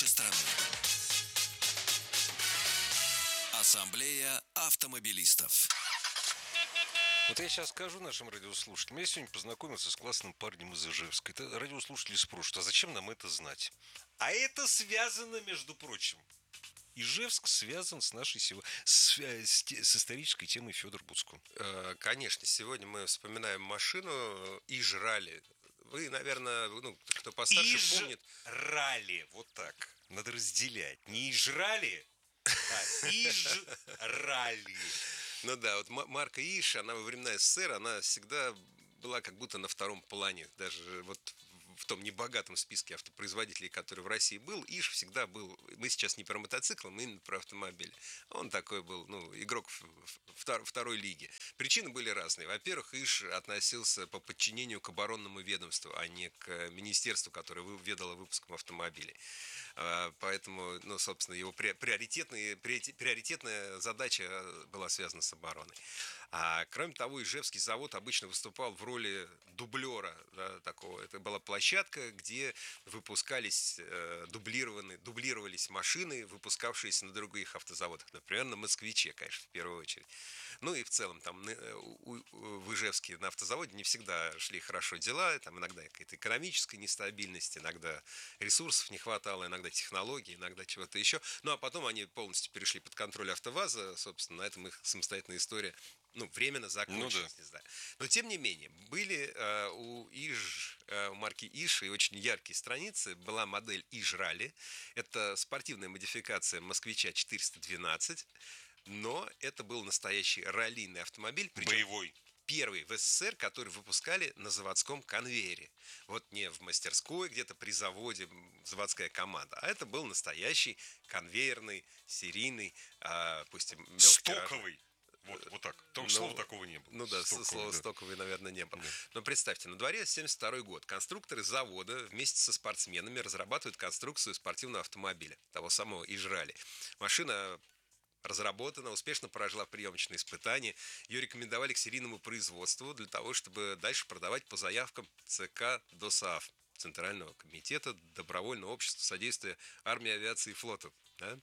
нашей страны. Ассамблея автомобилистов. Вот я сейчас скажу нашим радиослушателям. Я сегодня познакомился с классным парнем из Ижевска. Это радиослушатели спрашивают, а зачем нам это знать? А это связано, между прочим. Ижевск связан с нашей с исторической темой Федора Буцко. Конечно, сегодня мы вспоминаем машину Иж-ралли. Вы, наверное, кто постарше помнит. Иж-ралли, вот так. Надо разделять. Не Иж-ралли, а Иж-ралли. Ну да, вот марка Иж, она во времена СССР, она всегда была как будто на втором плане. Даже вот в том небогатом списке автопроизводителей, который в России был, Иж всегда был. Мы сейчас не про мотоцикл, мы именно про автомобили. Он такой был, игрок второй лиги. Причины были разные. Во-первых, Иж относился по подчинению к оборонному ведомству, а не к министерству, которое ведало выпуском автомобилей. Поэтому, собственно, его приоритетная задача была связана с обороной. А кроме того, Ижевский завод обычно выступал в роли дублера, да, такого. Это была площадка, где выпускались, дублировались машины, выпускавшиеся на других автозаводах. Например, на «Москвиче», конечно, в первую очередь. Ну и в целом там в Ижевске на автозаводе не всегда шли хорошо дела. Там иногда какая-то экономическая нестабильность, иногда ресурсов не хватало, иногда технологий, иногда чего-то еще. Ну а потом они полностью перешли под контроль АвтоВАЗа. Собственно, на этом их самостоятельная история временно закончилась, не знаю. Но, тем не менее, были у марки Иж и очень яркие страницы. Была модель Иж-ралли. Это спортивная модификация «Москвича 412». Но это был настоящий раллийный автомобиль. Боевой. Первый в СССР, который выпускали на заводском конвейере. Вот не в мастерской, где-то при заводе заводская команда. А это был настоящий конвейерный, серийный, пусть и мелкий стоковый. Вот так. Только слова такого не было. Ну да, слова стоковый, наверное, не было. Да. Но представьте, на дворе 1972 год. Конструкторы завода вместе со спортсменами разрабатывают конструкцию спортивного автомобиля, того самого Иж-ралли. Машина разработана, успешно прошла приемочные испытания. Ее рекомендовали к серийному производству для того, чтобы дальше продавать по заявкам ЦК ДОСААФ, Центрального комитета Добровольного общества содействия армии, авиации и флоту. Да?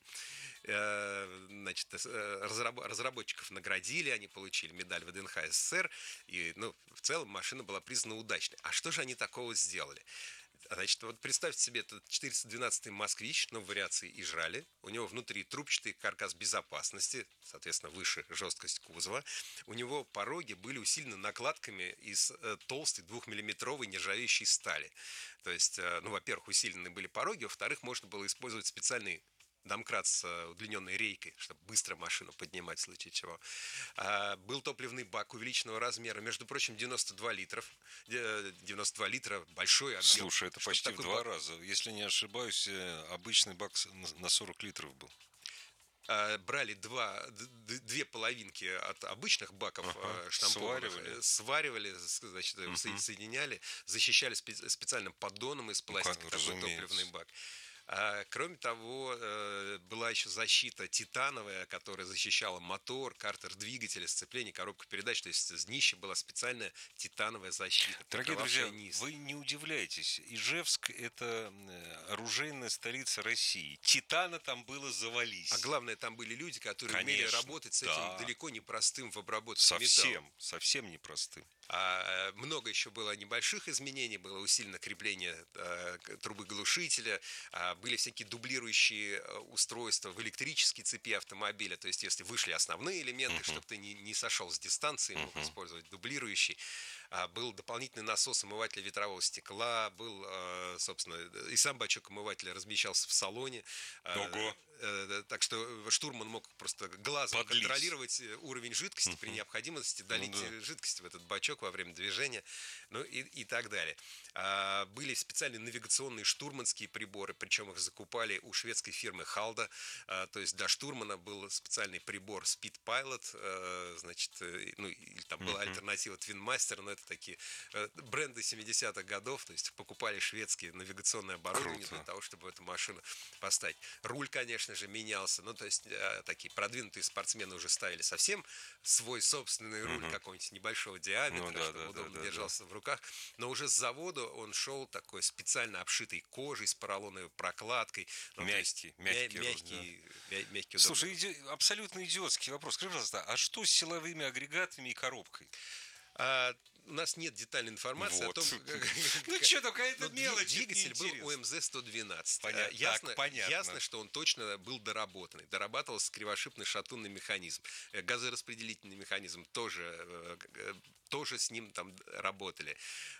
Значит, разработчиков наградили, они получили медаль ВДНХ СССР, и в целом машина была признана удачной. А что же они такого сделали? Значит, вот представьте себе, этот 412-й «Москвич», в вариации Иж-ралли. У него внутри трубчатый каркас безопасности, соответственно, выше жесткость кузова. У него пороги были усилены накладками из толстой 2-миллиметровой нержавеющей стали. То есть, во-первых, усилены были пороги, во-вторых, можно было использовать специальный домкрат с удлиненной рейкой, чтобы быстро машину поднимать в случае чего. Был топливный бак увеличенного размера, между прочим, 92 литра, большой объем. Слушай, это почти в 2 раза. Если не ошибаюсь, обычный бак на 40 литров был. Брали две половинки от обычных баков штампованных, сваривали, значит, соединяли, защищали специальным поддоном из пластика, такой топливный бак. Кроме того, была еще защита титановая, которая защищала мотор, картер двигателя, сцепление, коробку передач. То есть с днища была специальная титановая защита. Дорогие друзья, вы не удивляйтесь. Ижевск – это оружейная столица России. Титана там было завались. А главное, там были люди, которые умели работать с этим далеко не простым в обработке металлом. Совсем непростым. Много еще было небольших изменений, было усилено крепление трубы глушителя, были всякие дублирующие устройства в электрической цепи автомобиля, то есть если вышли основные элементы, чтобы ты не сошел с дистанции, мог использовать дублирующий. Был дополнительный насос омывателя ветрового стекла, был, собственно, и сам бачок омывателя размещался в салоне. Ого. Так что штурман мог просто глазом контролировать уровень жидкости, при необходимости долить жидкость в этот бачок во время движения, и так далее. Были специальные навигационные штурманские приборы, причем их закупали у шведской фирмы Халда. То есть для штурмана был специальный прибор Speed Pilot, значит, или там была альтернатива Twin Master, но это такие бренды 70-х годов, то есть покупали шведские навигационное оборудование для того, чтобы эту машину поставить. Руль, конечно же, менялся, ну, то есть такие продвинутые спортсмены уже ставили совсем свой собственный руль какого-нибудь небольшого диаметра, чтобы удобно держался в руках, но уже с завода он шел такой специально обшитый кожей с поролоновой прокладкой. Ну, мягкий удобный. Слушай, абсолютно идиотский вопрос. Скажи, пожалуйста, а что с силовыми агрегатами и коробкой? У нас нет детальной информации о том, ну что, какая-то мелочь. Двигатель был ОМЗ-112. Понятно. Ясно, что он точно был доработанный. Дорабатывался кривошипный шатунный механизм. Газораспределительный механизм тоже с ним там работали.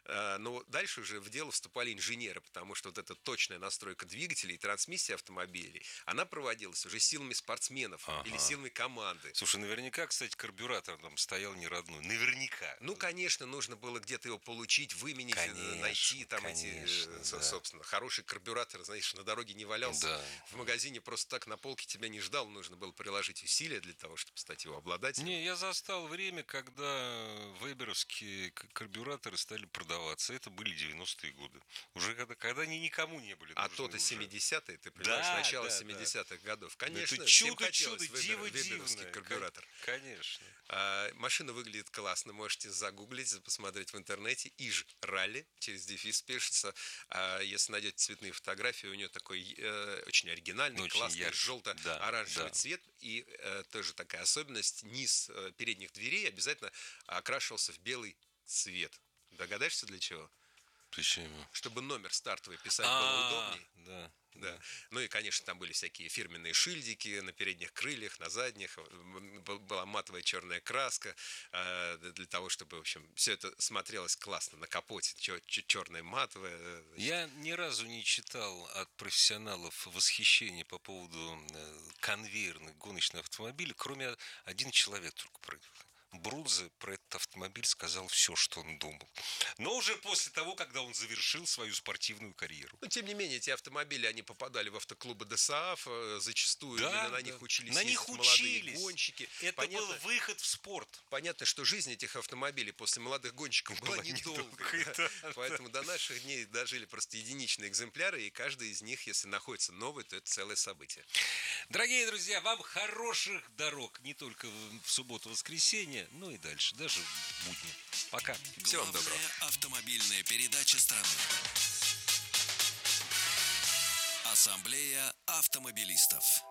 Но дальше уже в дело вступали инженеры, потому что вот эта точная настройка двигателей и трансмиссии автомобилей, она проводилась уже силами спортсменов или силами команды. Слушай, наверняка, кстати, карбюратор там стоял не родной. Наверняка. Ну, конечно, нужно было где-то его получить, выменить, найти там собственно, хороший карбюратор, знаешь, на дороге не валялся. В магазине просто так на полке тебя не ждал, нужно было приложить усилия для того, чтобы стать его обладателем. Не, я застал время, когда веберовские карбюраторы стали продаваться. Это были 90-е годы. Уже когда они никому не были нужны. А то-то 70-е, ты понимаешь, начало 70-х годов. Конечно, это всем чудо, хотелось диво веберовский дивное. карбюратор. Конечно. Машина выглядит классно, можете загуглить, посмотреть в интернете. Иж Ралли, через дефис пишется. Если найдете цветные фотографии, у нее такой очень оригинальный, очень классный желто-оранжевый цвет. И тоже такая особенность, низ передних дверей обязательно окрашивался в белый цвет. Догадаешься, для чего? Почему? Чтобы номер стартовый писать было удобнее. Да. Ну и, конечно, там были всякие фирменные шильдики на передних крыльях, на задних. Была матовая черная краска для того, чтобы, в общем, все это смотрелось классно. На капоте черное матовое. Я ни разу не читал от профессионалов восхищения по поводу конвейерных гоночных автомобилей, кроме один человек только. Брудзе про этот автомобиль сказал все, что он думал. Но уже после того, когда он завершил свою спортивную карьеру. Но, тем не менее, эти автомобили, они попадали в автоклубы ДСАФ, зачастую именно на них учились ездить молодые гонщики. Это был выход в спорт. Понятно, что жизнь этих автомобилей после молодых гонщиков была недолгой. Поэтому до наших дней дожили просто единичные экземпляры, и каждый из них, если находится новый, то это целое событие. Дорогие друзья, вам хороших дорог не только в субботу-воскресенье, но и дальше, даже в будни. Пока. Всего вам доброго. Автомобильная передача страны. Ассамблея автомобилистов.